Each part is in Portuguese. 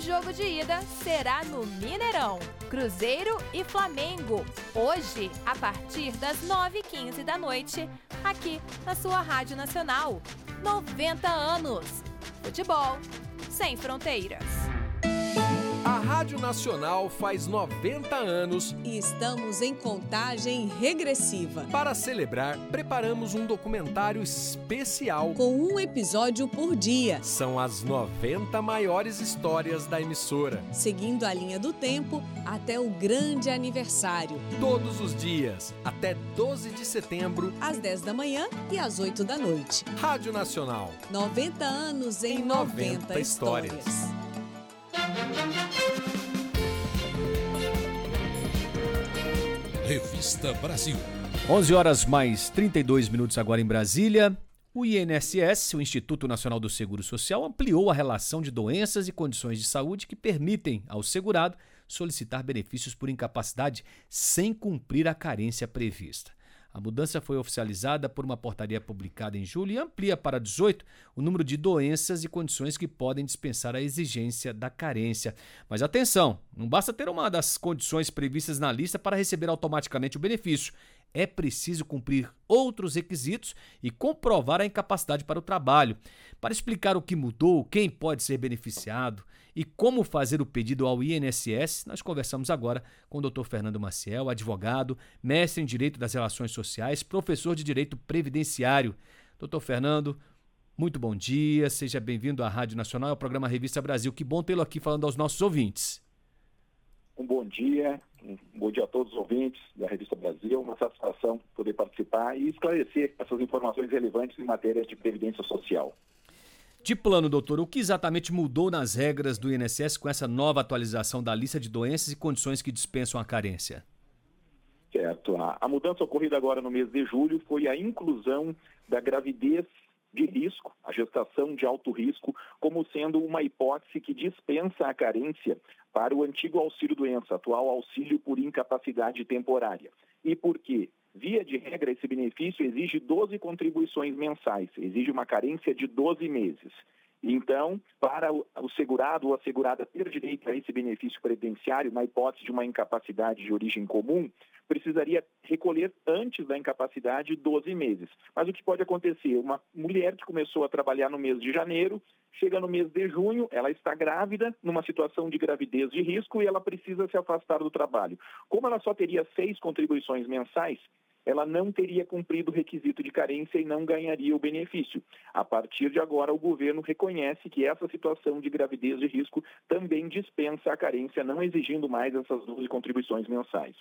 jogo de ida será no Mineirão, Cruzeiro e Flamengo, hoje a partir das 9h15 da noite, aqui na sua Rádio Nacional. 90 anos. Futebol sem fronteiras. A Rádio Nacional faz 90 anos e estamos em contagem regressiva. Para celebrar, preparamos um documentário especial com um episódio por dia. São as 90 maiores histórias da emissora, seguindo a linha do tempo até o grande aniversário. Todos os dias, até 12 de setembro, às 10 da manhã e às 8 da noite. Rádio Nacional. 90 anos em 90 histórias. Revista Brasil. 11 horas mais 32 minutos agora em Brasília. O INSS, o Instituto Nacional do Seguro Social, ampliou a relação de doenças e condições de saúde que permitem ao segurado solicitar benefícios por incapacidade sem cumprir a carência prevista. A mudança foi oficializada por uma portaria publicada em julho e amplia para 18 o número de doenças e condições que podem dispensar a exigência da carência. Mas atenção, não basta ter uma das condições previstas na lista para receber automaticamente o benefício. É preciso cumprir outros requisitos e comprovar a incapacidade para o trabalho. Para explicar o que mudou, quem pode ser beneficiado e como fazer o pedido ao INSS, nós conversamos agora com o Dr. Fernando Maciel, advogado, mestre em Direito das Relações Sociais, professor de Direito Previdenciário. Dr. Fernando, muito bom dia, seja bem-vindo à Rádio Nacional, ao programa Revista Brasil. Que bom tê-lo aqui falando aos nossos ouvintes. Um bom dia a todos os ouvintes da Revista Brasil, uma satisfação poder participar e esclarecer essas informações relevantes em matéria de previdência social. De plano, doutor, o que exatamente mudou nas regras do INSS com essa nova atualização da lista de doenças e condições que dispensam a carência? Certo. A mudança ocorrida agora no mês de julho foi a inclusão da gravidez de risco, a gestação de alto risco, como sendo uma hipótese que dispensa a carência para o antigo auxílio-doença, atual auxílio por incapacidade temporária. E por quê? Via de regra, esse benefício exige 12 contribuições mensais, exige uma carência de 12 meses. Então, para o segurado ou a segurada ter direito a esse benefício previdenciário, na hipótese de uma incapacidade de origem comum, precisaria recolher antes da incapacidade 12 meses. Mas o que pode acontecer? Uma mulher que começou a trabalhar no mês de janeiro, chega no mês de junho, ela está grávida, numa situação de gravidez de risco e ela precisa se afastar do trabalho. Como ela só teria 6 contribuições mensais, ela não teria cumprido o requisito de carência e não ganharia o benefício. A partir de agora, o governo reconhece que essa situação de gravidez de risco também dispensa a carência, não exigindo mais essas 12 contribuições mensais.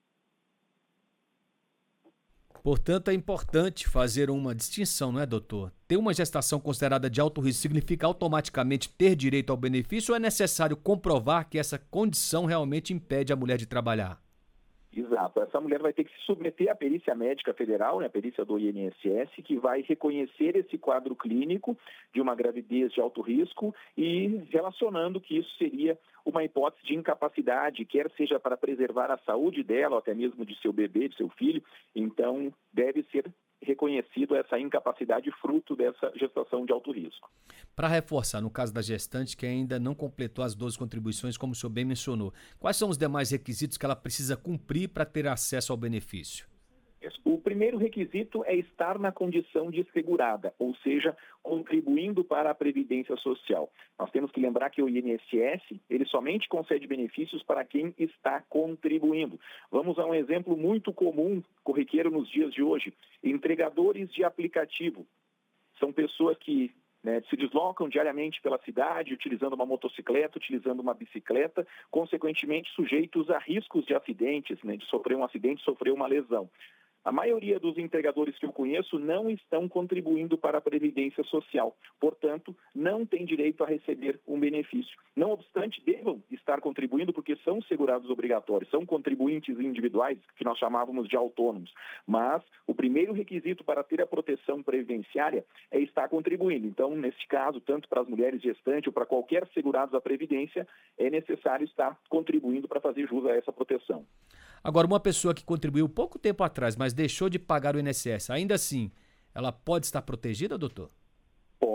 Portanto, é importante fazer uma distinção, não é, doutor? Ter uma gestação considerada de alto risco significa automaticamente ter direito ao benefício ou é necessário comprovar que essa condição realmente impede a mulher de trabalhar? Exato. Essa mulher vai ter que se submeter à perícia médica federal, né, a perícia do INSS, que vai reconhecer esse quadro clínico de uma gravidez de alto risco e relacionando que isso seria uma hipótese de incapacidade, quer seja para preservar a saúde dela ou até mesmo de seu bebê, de seu filho. Então, deve ser reconhecido essa incapacidade fruto dessa gestação de alto risco. Para reforçar, no caso da gestante que ainda não completou as 12 contribuições, como o senhor bem mencionou, quais são os demais requisitos que ela precisa cumprir para ter acesso ao benefício? O primeiro requisito é estar na condição de segurada, ou seja, contribuindo para a Previdência Social. Nós temos que lembrar que o INSS, ele somente concede benefícios para quem está contribuindo. Vamos a um exemplo muito comum, corriqueiro nos dias de hoje. Entregadores de aplicativo. São pessoas que se deslocam diariamente pela cidade, utilizando uma motocicleta, utilizando uma bicicleta, consequentemente sujeitos a riscos de acidentes, de sofrer um acidente, sofrer uma lesão. A maioria dos entregadores que eu conheço não estão contribuindo para a Previdência Social. Portanto, não tem direito a receber um benefício. Não obstante, devam estar contribuindo porque são segurados obrigatórios, são contribuintes individuais, que nós chamávamos de autônomos. Mas o primeiro requisito para ter a proteção previdenciária é estar contribuindo. Então, neste caso, tanto para as mulheres gestantes ou para qualquer segurado da Previdência, é necessário estar contribuindo para fazer jus a essa proteção. Agora, uma pessoa que contribuiu pouco tempo atrás, mas deixou de pagar o INSS, ainda assim, ela pode estar protegida, doutor?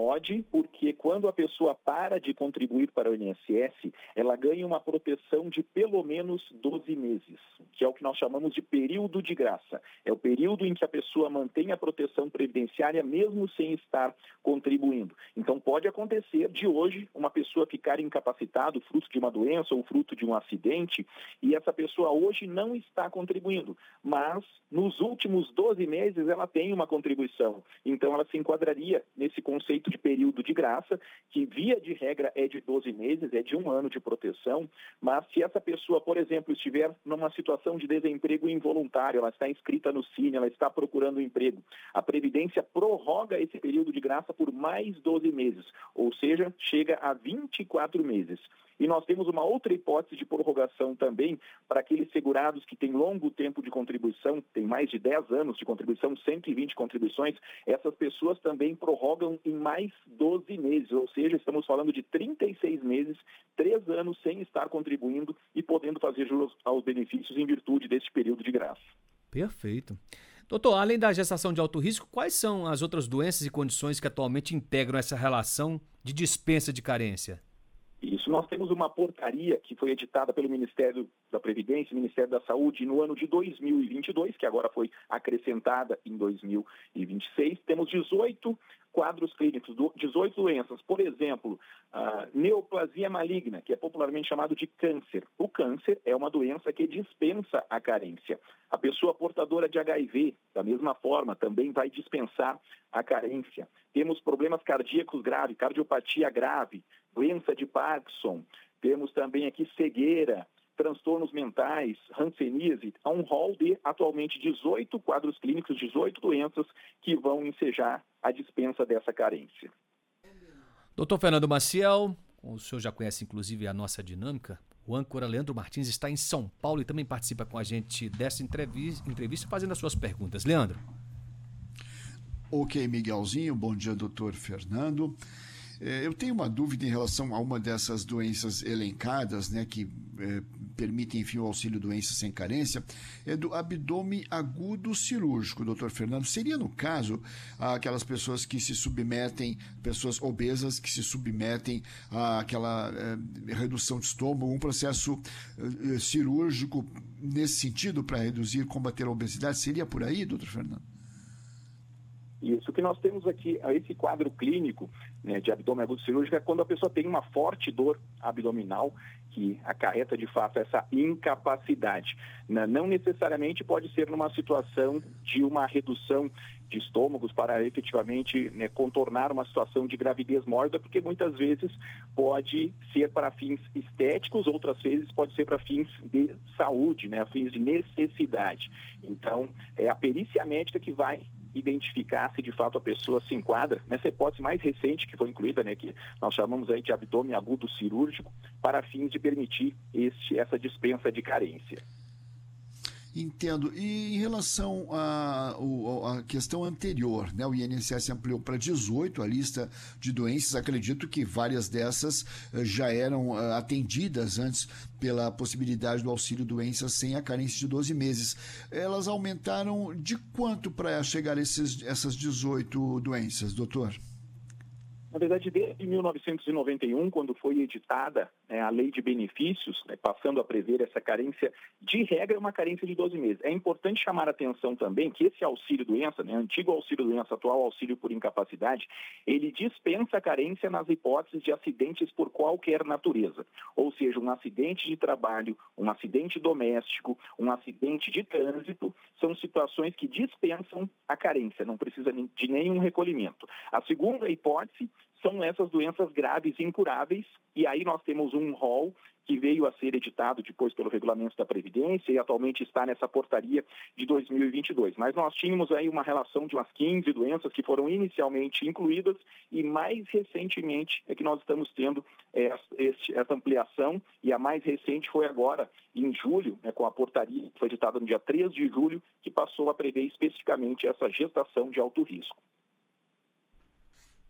Pode, porque quando a pessoa para de contribuir para o INSS, ela ganha uma proteção de pelo menos 12 meses, que é o que nós chamamos de período de graça. É o período em que a pessoa mantém a proteção previdenciária mesmo sem estar contribuindo. Então pode acontecer de hoje uma pessoa ficar incapacitada, fruto de uma doença ou fruto de um acidente, e essa pessoa hoje não está contribuindo, mas nos últimos 12 meses ela tem uma contribuição. Então ela se enquadraria nesse conceito de período de graça, que via de regra é de 12 meses, é de 1 ano de proteção, mas se essa pessoa, por exemplo, estiver numa situação de desemprego involuntário, ela está inscrita no Cine, ela está procurando um emprego, a Previdência prorroga esse período de graça por mais 12 meses, ou seja, chega a 24 meses. E nós temos uma outra hipótese de prorrogação também para aqueles segurados que têm longo tempo de contribuição, têm mais de 10 anos de contribuição, 120 contribuições, essas pessoas também prorrogam em mais 12 meses, ou seja, estamos falando de 36 meses, 3 anos sem estar contribuindo e podendo fazer jus aos benefícios em virtude deste período de graça. Perfeito. Doutor, além da gestação de alto risco, quais são as outras doenças e condições que atualmente integram essa relação de dispensa de carência? Isso, nós temos uma portaria que foi editada pelo Ministério da Previdência, Ministério da Saúde, no ano de 2022, que agora foi acrescentada em 2026. Temos 18 quadros clínicos, 18 doenças. Por exemplo, a neoplasia maligna, que é popularmente chamado de câncer. O câncer é uma doença que dispensa a carência. A pessoa portadora de HIV, da mesma forma, também vai dispensar a carência. Temos problemas cardíacos graves, cardiopatia grave, doença de Parkinson. Temos também aqui cegueira, transtornos mentais, hanseníase. Há um rol de, atualmente, 18 quadros clínicos, 18 doenças que vão ensejar a dispensa dessa carência. Doutor Fernando Maciel, o senhor já conhece inclusive a nossa dinâmica. O âncora Leandro Martins está em São Paulo e também participa com a gente dessa entrevista fazendo as suas perguntas. Leandro. Ok, Miguelzinho. Bom dia, doutor Fernando. Eu tenho uma dúvida em relação a uma dessas doenças elencadas, né, que permitem, enfim, o auxílio doença sem carência, é do abdômen agudo cirúrgico, doutor Fernando. Seria, no caso, aquelas pessoas que se submetem, pessoas obesas que se submetem àquela redução de estômago, um processo cirúrgico nesse sentido para reduzir, combater a obesidade? Seria por aí, doutor Fernando? Isso, o que nós temos aqui, esse quadro clínico, né, de abdômen agudo cirúrgico, é quando a pessoa tem uma forte dor abdominal que acarreta, de fato, essa incapacidade. Não necessariamente pode ser numa situação de uma redução de estômagos para efetivamente, né, contornar uma situação de gravidez mórbida, porque muitas vezes pode ser para fins estéticos, outras vezes pode ser para fins de saúde, né, fins de necessidade. Então, é a perícia médica que vai identificar se de fato a pessoa se enquadra nessa hipótese mais recente que foi incluída, né, que nós chamamos aí de abdômen agudo cirúrgico, para fins de permitir essa dispensa de carência. Entendo. E em relação à questão anterior, né, o INSS ampliou para 18 a lista de doenças. Acredito que várias dessas já eram atendidas antes pela possibilidade do auxílio doença sem a carência de 12 meses. Elas aumentaram de quanto para chegar a essas 18 doenças, doutor? Na verdade, desde 1991, quando foi editada, né, a Lei de Benefícios, né, passando a prever essa carência, de regra é uma carência de 12 meses. É importante chamar a atenção também que esse auxílio-doença, né, antigo auxílio-doença, atual auxílio por incapacidade, ele dispensa a carência nas hipóteses de acidentes por qualquer natureza. Ou seja, um acidente de trabalho, um acidente doméstico, um acidente de trânsito, são situações que dispensam a carência, não precisa de nenhum recolhimento. A segunda hipótese são essas doenças graves e incuráveis, e aí nós temos um rol que veio a ser editado depois pelo Regulamento da Previdência e atualmente está nessa portaria de 2022. Mas nós tínhamos aí uma relação de umas 15 doenças que foram inicialmente incluídas e mais recentemente é que nós estamos tendo essa ampliação, e a mais recente foi agora em julho, né, com a portaria que foi editada no dia 3 de julho, que passou a prever especificamente essa gestação de alto risco.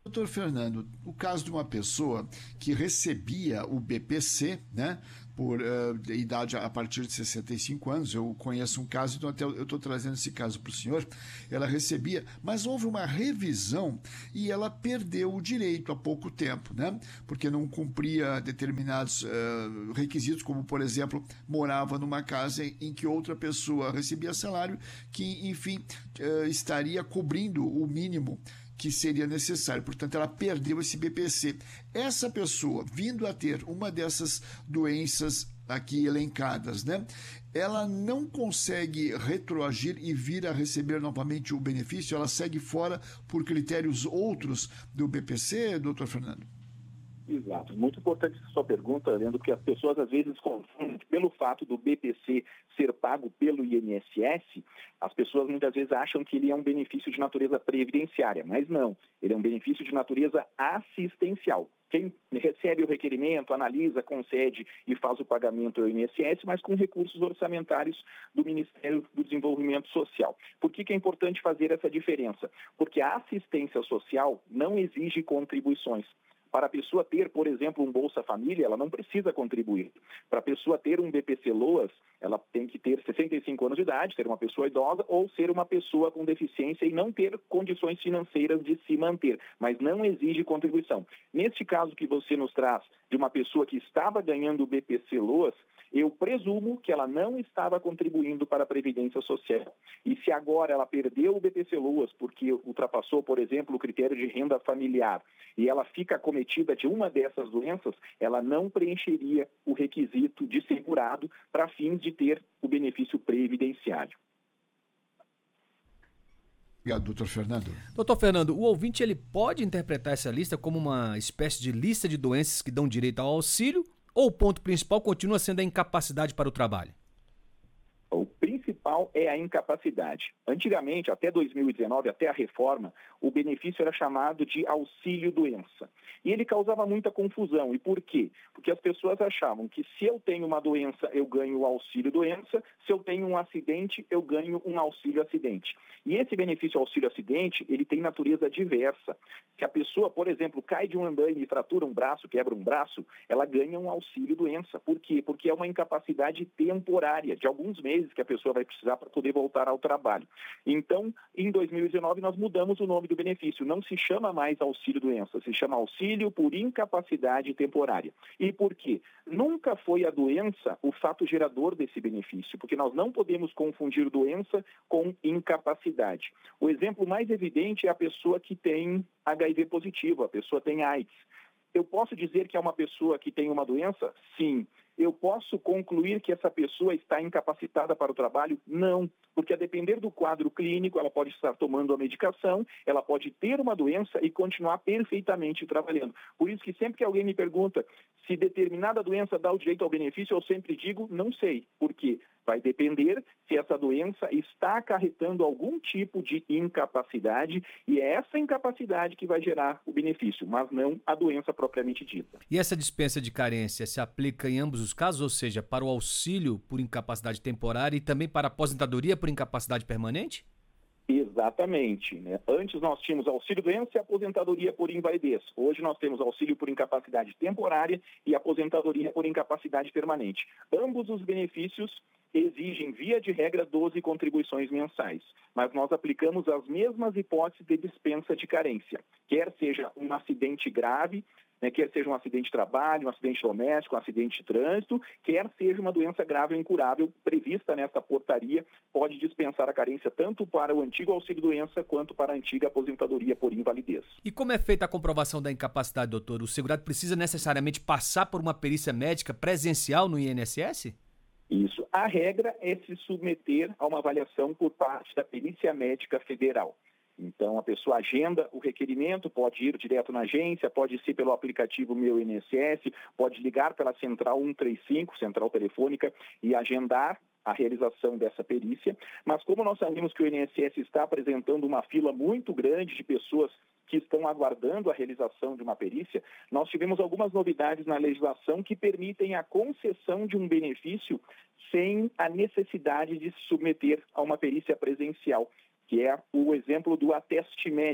Doutor Fernando, o caso de uma pessoa que recebia o BPC, né, por idade a partir de 65 anos, eu conheço um caso, então até eu estou trazendo esse caso para o senhor, ela recebia, mas houve uma revisão e ela perdeu o direito há pouco tempo, né, porque não cumpria determinados requisitos, como, por exemplo, morava numa casa em que outra pessoa recebia salário, que, enfim, estaria cobrindo o mínimo que seria necessário. Portanto, ela perdeu esse BPC. Essa pessoa, vindo a ter uma dessas doenças aqui elencadas, né, ela não consegue retroagir e vir a receber novamente o benefício? Ela segue fora por critérios outros do BPC, doutor Fernando? Exato. Muito importante essa sua pergunta, Leandro, porque as pessoas às vezes confundem pelo fato do BPC ser pago pelo INSS, as pessoas muitas vezes acham que ele é um benefício de natureza previdenciária, mas não. Ele é um benefício de natureza assistencial. Quem recebe o requerimento, analisa, concede e faz o pagamento é o INSS, mas com recursos orçamentários do Ministério do Desenvolvimento Social. Por que é importante fazer essa diferença? Porque a assistência social não exige contribuições. Para a pessoa ter, por exemplo, um Bolsa Família, ela não precisa contribuir. Para a pessoa ter um BPC-Loas, ela tem que ter 65 anos de idade, ser uma pessoa idosa ou ser uma pessoa com deficiência e não ter condições financeiras de se manter, mas não exige contribuição. Neste caso que você nos traz de uma pessoa que estava ganhando o BPC-Loas, eu presumo que ela não estava contribuindo para a Previdência Social. E se agora ela perdeu o BPC-Loas porque ultrapassou, por exemplo, o critério de renda familiar e ela fica acometida de uma dessas doenças, ela não preencheria o requisito de segurado para fins de ter o benefício previdenciário. Obrigado, doutor Fernando. Doutor Fernando, o ouvinte ele pode interpretar essa lista como uma espécie de lista de doenças que dão direito ao auxílio, ou o ponto principal continua sendo a incapacidade para o trabalho? O principal é a incapacidade. Antigamente, até 2019, até a reforma, o benefício era chamado de auxílio-doença. E ele causava muita confusão. E por quê? Porque as pessoas achavam que se eu tenho uma doença, eu ganho o auxílio-doença, se eu tenho um acidente, eu ganho um auxílio-acidente. E esse benefício auxílio-acidente, ele tem natureza diversa. Se a pessoa, por exemplo, cai de um andaime e fratura um braço, quebra um braço, ela ganha um auxílio-doença. Por quê? Porque é uma incapacidade temporária, de alguns meses que a pessoa vai precisar para poder voltar ao trabalho. Então, em 2019, nós mudamos o nome do benefício. Não se chama mais auxílio-doença, se chama auxílio por incapacidade temporária. E por quê? Nunca foi a doença o fato gerador desse benefício, porque nós não podemos confundir doença com incapacidade. O exemplo mais evidente é a pessoa que tem HIV positivo, a pessoa tem AIDS. Eu posso dizer que é uma pessoa que tem uma doença? Sim. Eu posso concluir que essa pessoa está incapacitada para o trabalho? Não, porque a depender do quadro clínico, ela pode estar tomando a medicação, ela pode ter uma doença e continuar perfeitamente trabalhando. Por isso que sempre que alguém me pergunta se determinada doença dá o direito ao benefício, eu sempre digo, não sei. Por quê? Vai depender se essa doença está acarretando algum tipo de incapacidade e é essa incapacidade que vai gerar o benefício, mas não a doença propriamente dita. E essa dispensa de carência se aplica em ambos os casos, ou seja, para o auxílio por incapacidade temporária e também para a aposentadoria por incapacidade permanente? Exatamente. Né? Antes nós tínhamos auxílio-doença e aposentadoria por invalidez. Hoje nós temos auxílio por incapacidade temporária e aposentadoria por incapacidade permanente. Ambos os benefícios exigem, via de regra, 12 contribuições mensais. Mas nós aplicamos as mesmas hipóteses de dispensa de carência. Quer seja um acidente grave, quer seja um acidente de trabalho, um acidente doméstico, um acidente de trânsito, quer seja uma doença grave ou incurável prevista nessa portaria, pode dispensar a carência tanto para o antigo auxílio-doença quanto para a antiga aposentadoria por invalidez. E como é feita a comprovação da incapacidade, doutor? O segurado precisa necessariamente passar por uma perícia médica presencial no INSS? Isso. A regra é se submeter a uma avaliação por parte da Perícia Médica Federal. Então, a pessoa agenda o requerimento, pode ir direto na agência, pode ser pelo aplicativo Meu INSS, pode ligar pela Central 135, Central Telefônica, e agendar a realização dessa perícia. Mas como nós sabemos que o INSS está apresentando uma fila muito grande de pessoas que estão aguardando a realização de uma perícia, nós tivemos algumas novidades na legislação que permitem a concessão de um benefício sem a necessidade de se submeter a uma perícia presencial, que é o exemplo do Ateste Med,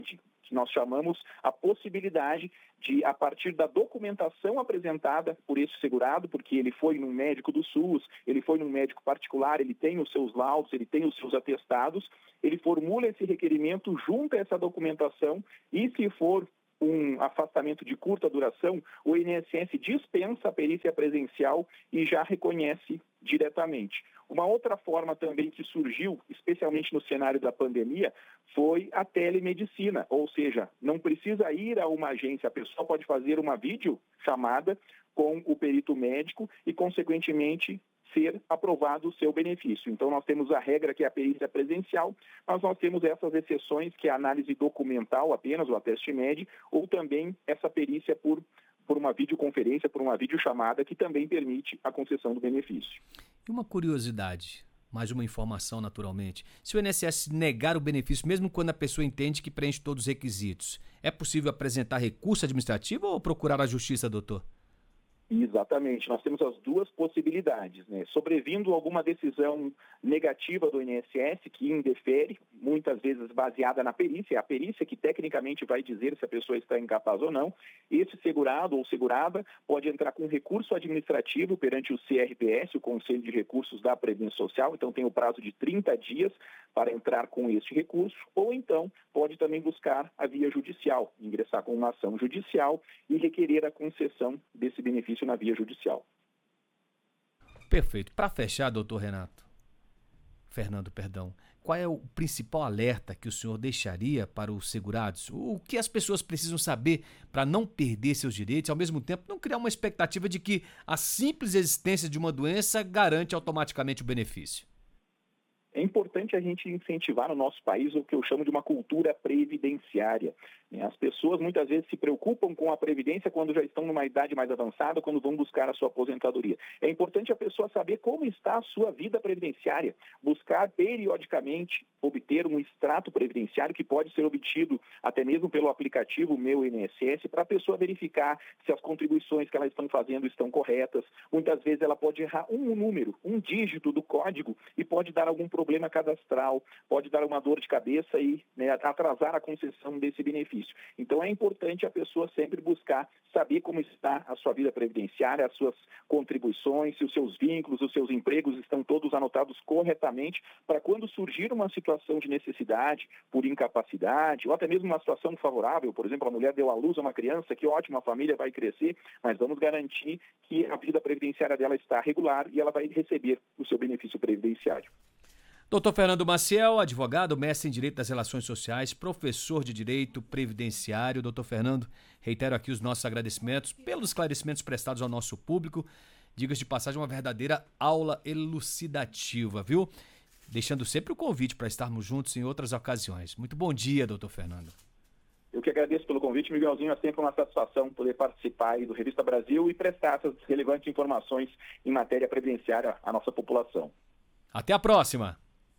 que nós chamamos a possibilidade de, a partir da documentação apresentada por esse segurado, porque ele foi num médico do SUS, ele foi num médico particular, ele tem os seus laudos, ele tem os seus atestados, ele formula esse requerimento junto a essa documentação e, se for um afastamento de curta duração, o INSS dispensa a perícia presencial e já reconhece diretamente. Uma outra forma também que surgiu, especialmente no cenário da pandemia, foi a telemedicina, ou seja, não precisa ir a uma agência, a pessoa pode fazer uma videochamada com o perito médico e, consequentemente, ser aprovado o seu benefício. Então, nós temos a regra que é a perícia presencial, mas nós temos essas exceções, que é a análise documental apenas, o ateste MED, ou também essa perícia por uma videoconferência, por uma videochamada, que também permite a concessão do benefício. E uma curiosidade, mais uma informação naturalmente. Se o INSS negar o benefício, mesmo quando a pessoa entende que preenche todos os requisitos, é possível apresentar recurso administrativo ou procurar a justiça, doutor? Exatamente, nós temos as duas possibilidades, né? Sobrevindo alguma decisão negativa do INSS que indefere, muitas vezes baseada na perícia, a perícia que tecnicamente vai dizer se a pessoa está incapaz ou não, esse segurado ou segurada pode entrar com recurso administrativo perante o CRPS, o Conselho de Recursos da Previdência Social, então tem o prazo de 30 dias para entrar com este recurso, ou então pode também buscar a via judicial, ingressar com uma ação judicial e requerer a concessão desse benefício na via judicial. Perfeito. Para fechar, doutor Fernando, qual é o principal alerta que o senhor deixaria para os segurados? O que as pessoas precisam saber para não perder seus direitos e, ao mesmo tempo, não criar uma expectativa de que a simples existência de uma doença garante automaticamente o benefício? É importante a gente incentivar no nosso país o que eu chamo de uma cultura previdenciária. As pessoas muitas vezes se preocupam com a previdência quando já estão numa idade mais avançada, quando vão buscar a sua aposentadoria. É importante a pessoa saber como está a sua vida previdenciária, buscar periodicamente obter um extrato previdenciário que pode ser obtido até mesmo pelo aplicativo Meu INSS, para a pessoa verificar se as contribuições que elas estão fazendo estão corretas. Muitas vezes ela pode errar um número, um dígito do código e pode dar algum problema cadastral, pode dar uma dor de cabeça e atrasar a concessão desse benefício. Então é importante a pessoa sempre buscar saber como está a sua vida previdenciária, as suas contribuições, se os seus vínculos, os seus empregos estão todos anotados corretamente, para quando surgir uma situação de necessidade por incapacidade, ou até mesmo uma situação favorável, por exemplo, a mulher deu à luz a uma criança, que ótimo, a família vai crescer, mas vamos garantir que a vida previdenciária dela está regular e ela vai receber o seu benefício previdenciário. Dr. Fernando Maciel, advogado, mestre em Direito das Relações Sociais, professor de Direito Previdenciário. Dr. Fernando, reitero aqui os nossos agradecimentos pelos esclarecimentos prestados ao nosso público. Diga-se de passagem, uma verdadeira aula elucidativa, viu? Deixando sempre o convite para estarmos juntos em outras ocasiões. Muito bom dia, Dr. Fernando. Eu que agradeço pelo convite, Miguelzinho. É sempre uma satisfação poder participar aí do Revista Brasil e prestar essas relevantes informações em matéria previdenciária à nossa população. Até a próxima!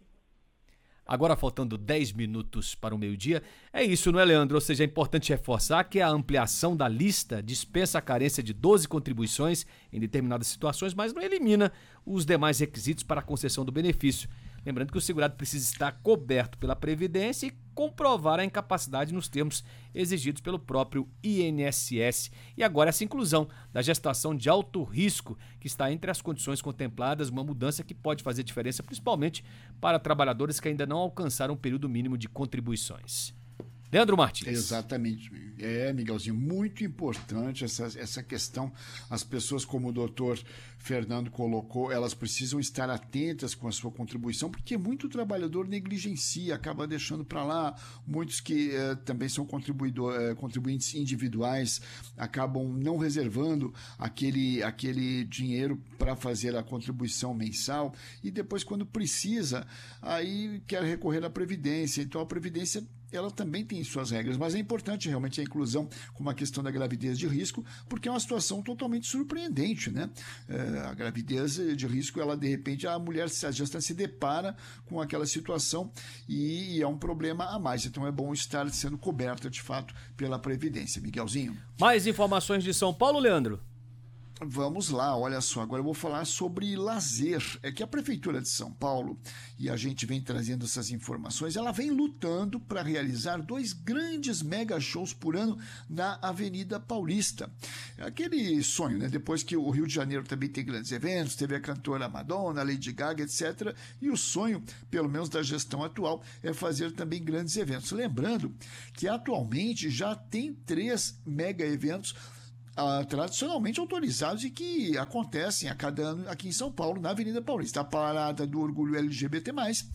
Agora, faltando 10 minutos para o meio-dia, é isso, não é, Leandro? Ou seja, é importante reforçar que a ampliação da lista dispensa a carência de 12 contribuições em determinadas situações, mas não elimina os demais requisitos para a concessão do benefício. Lembrando que o segurado precisa estar coberto pela Previdência e comprovar a incapacidade nos termos exigidos pelo próprio INSS. E agora essa inclusão da gestação de alto risco, que está entre as condições contempladas, uma mudança que pode fazer diferença, principalmente para trabalhadores que ainda não alcançaram o período mínimo de contribuições. Leandro Martins. Exatamente. Miguelzinho, muito importante essa questão. As pessoas, como o doutor Fernando colocou, elas precisam estar atentas com a sua contribuição, porque muito trabalhador negligencia, acaba deixando para lá. Muitos que também são contribuintes individuais acabam não reservando aquele dinheiro para fazer a contribuição mensal e depois, quando precisa, aí quer recorrer à Previdência. Então, a Previdência ela também tem suas regras, mas é importante realmente a inclusão com a questão da gravidez de risco, porque é uma situação totalmente surpreendente, né? A gravidez de risco, ela de repente, a mulher, a gestante se depara com aquela situação e é um problema a mais. Então é bom estar sendo coberta, de fato, pela Previdência. Miguelzinho. Mais informações de São Paulo, Leandro? Vamos lá, olha só, agora eu vou falar sobre lazer. É que a Prefeitura de São Paulo, e a gente vem trazendo essas informações, ela vem lutando para realizar 2 grandes mega shows por ano na Avenida Paulista. Aquele sonho, né? Depois que o Rio de Janeiro também tem grandes eventos, teve a cantora Madonna, a Lady Gaga, etc. E o sonho, pelo menos da gestão atual, é fazer também grandes eventos. Lembrando que atualmente já tem 3 mega eventos tradicionalmente autorizados e que acontecem a cada ano aqui em São Paulo, na Avenida Paulista. A Parada do Orgulho LGBT+,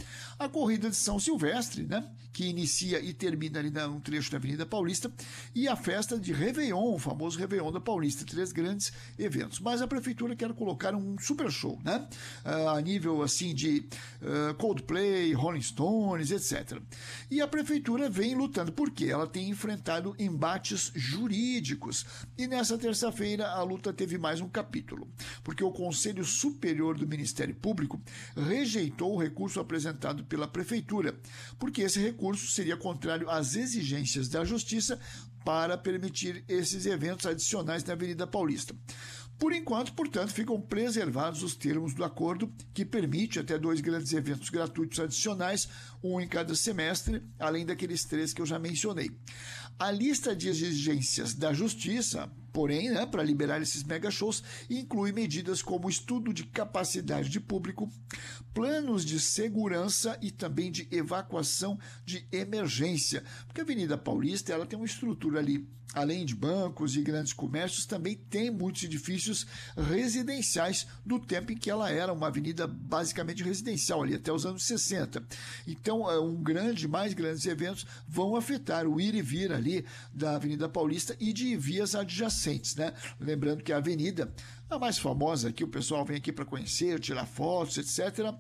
a Corrida de São Silvestre, né, que inicia e termina ali num trecho da Avenida Paulista, e a festa de Réveillon, o famoso Réveillon da Paulista. 3 grandes eventos. Mas a Prefeitura quer colocar um super show, né, a nível assim de Coldplay, Rolling Stones, etc. E a Prefeitura vem lutando, porque ela tem enfrentado embates jurídicos. E nessa terça-feira, a luta teve mais um capítulo, porque o Conselho Superior do Ministério Público rejeitou o recurso apresentado pela Prefeitura, porque esse recurso seria contrário às exigências da Justiça para permitir esses eventos adicionais na Avenida Paulista. Por enquanto, portanto, ficam preservados os termos do acordo, que permite até 2 grandes eventos gratuitos adicionais, um em cada semestre, além daqueles 3 que eu já mencionei. A lista de exigências da Justiça, porém, né, para liberar esses mega shows, inclui medidas como estudo de capacidade de público, planos de segurança e também de evacuação de emergência. Porque a Avenida Paulista, ela tem uma estrutura ali, além de bancos e grandes comércios, também tem muitos edifícios residenciais do tempo em que ela era uma avenida basicamente residencial, ali até os anos 60. Então, mais grandes eventos vão afetar o ir e vir ali da Avenida Paulista e de vias adjacentes, né? Lembrando que a avenida, a mais famosa que o pessoal vem aqui para conhecer, tirar fotos, etc.,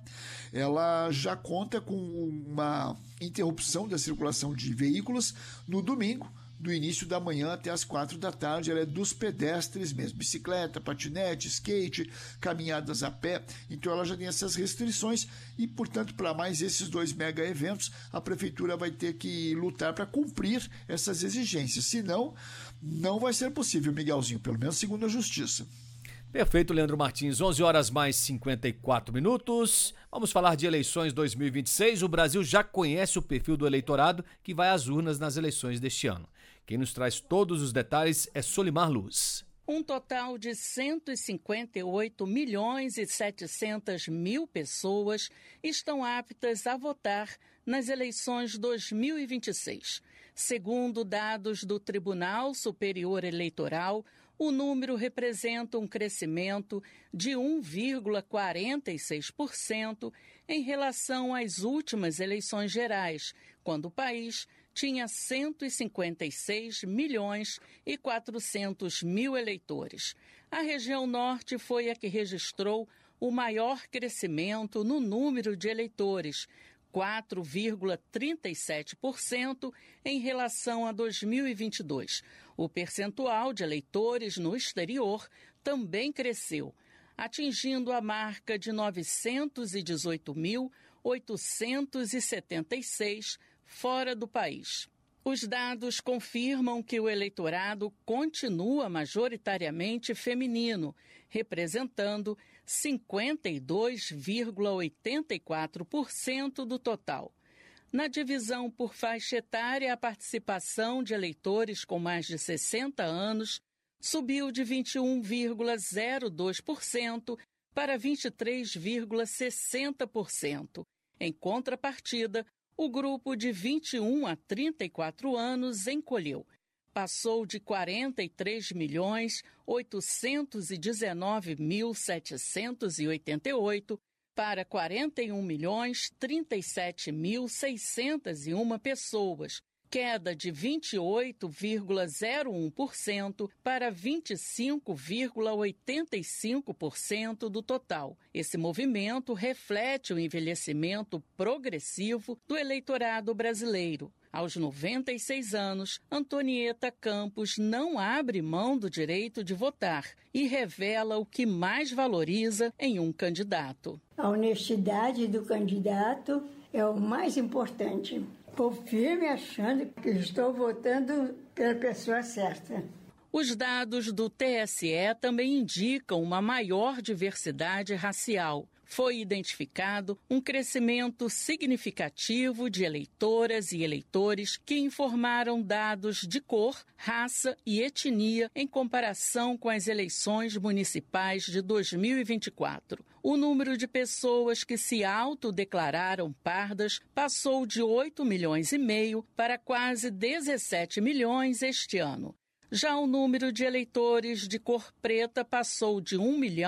ela já conta com uma interrupção da circulação de veículos no domingo, do início da manhã até as 4 da tarde. Ela é dos pedestres mesmo, bicicleta, patinete, skate, caminhadas a pé. Então ela já tem essas restrições e, portanto, para mais esses 2 mega eventos, a Prefeitura vai ter que lutar para cumprir essas exigências. Senão, não vai ser possível, Miguelzinho, pelo menos segundo a Justiça. Perfeito, Leandro Martins. 11 horas mais 54 minutos. Vamos falar de eleições 2026. O Brasil já conhece o perfil do eleitorado que vai às urnas nas eleições deste ano. Quem nos traz todos os detalhes é Solimar Luz. Um total de 158.700.000 pessoas estão aptas a votar nas eleições 2026. Segundo dados do Tribunal Superior Eleitoral, o número representa um crescimento de 1,46% em relação às últimas eleições gerais, quando o país tinha 156.400.000 eleitores. A região norte foi a que registrou o maior crescimento no número de eleitores, 4,37% em relação a 2022. O percentual de eleitores no exterior também cresceu, atingindo a marca de 918.876 fora do país. Os dados confirmam que o eleitorado continua majoritariamente feminino, representando 52,84% do total. Na divisão por faixa etária, a participação de eleitores com mais de 60 anos subiu de 21,02% para 23,60%. Em contrapartida, o grupo de 21 a 34 anos encolheu. Passou de 43.819.788 para 41.037.601 pessoas, queda de 28,01% para 25,85% do total. Esse movimento reflete o envelhecimento progressivo do eleitorado brasileiro. Aos 96 anos, Antonieta Campos não abre mão do direito de votar e revela o que mais valoriza em um candidato. A honestidade do candidato é o mais importante. Estou firme achando que estou votando pela pessoa certa. Os dados do TSE também indicam uma maior diversidade racial. Foi identificado um crescimento significativo de eleitoras e eleitores que informaram dados de cor, raça e etnia em comparação com as eleições municipais de 2024. O número de pessoas que se autodeclararam pardas passou de 8,5 milhões para quase 17 milhões este ano. Já o número de eleitores de cor preta passou de 1